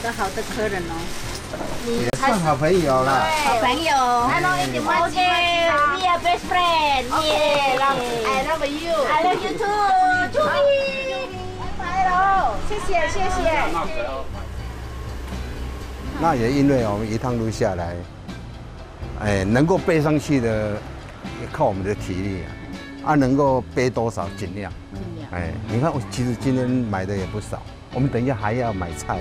个好的客人哦。 也算好朋友了。 好朋友。OK，we are best friend. I love you. I love you too. 祝你。拜喽，谢谢谢谢。 那也因为我们一趟路下来，能够背上去的，也靠我们的体力啊，能够背多少尽量。你看，其实今天买的也不少，我们等一下还要买菜。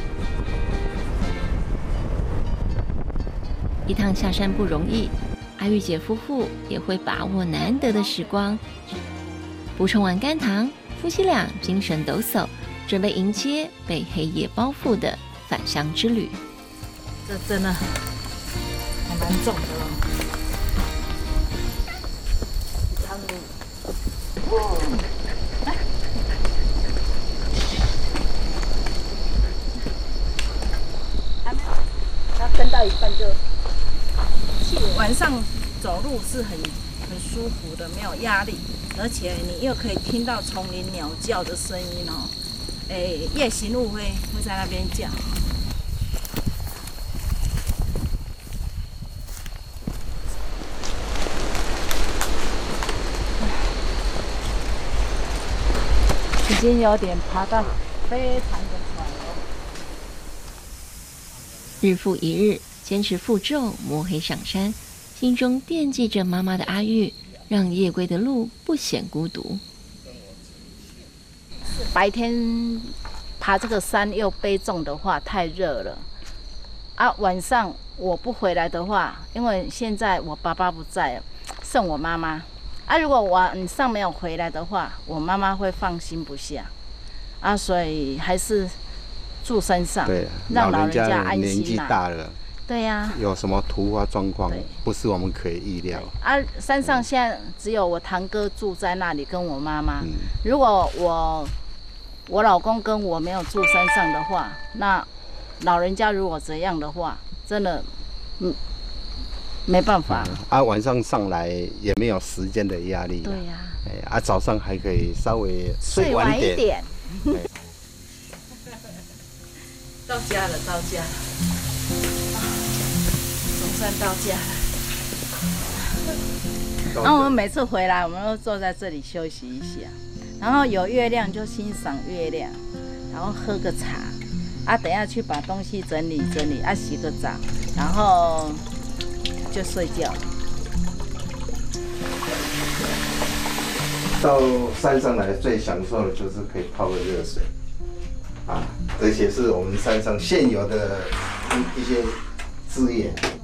一趟下山不容易，阿玉姐夫妇也会把握难得的时光。补充完甘糖，夫妻俩精神抖擞，准备迎接被黑夜包覆的返乡之旅。 这真的还蛮重的哦。 他跟到一半就。 晚上走路是很舒服的，没有压力，而且你又可以听到丛林鸟叫的声音哦。夜行路会在那边叫。已经有点爬到非常的喘了。 日复一日，坚持负重摸黑上山，心中惦记着妈妈的阿玉，让夜归的路不显孤独。 白天爬这个山又背重的话，太热了啊！晚上我不回来的话，因为现在我爸爸不在，剩我妈妈啊。如果晚上没有回来的话，我妈妈会放心不下啊，所以还是住山上， 对， 让老人家家安心年纪大了。 对呀， 有什么突发状况，不是我们可以预料。 啊，山上现在只有我堂哥住在那里，跟我妈妈。如果我老公跟我没有住山上的话，那老人家如果这样的话，真的，没办法。 啊，晚上上来也没有时间的压力。 对呀。 早上还可以稍微睡晚一点。到家了，到家了。总算到家了。那我们每次回来，我们都坐在这里休息一下，然后有月亮就欣赏月亮，然后喝个茶，啊，等一下去把东西整理整理，啊，洗个澡，然后就睡觉。 到山上来最享受的就是可以泡个热水，而且是我们山上现有的一些资源。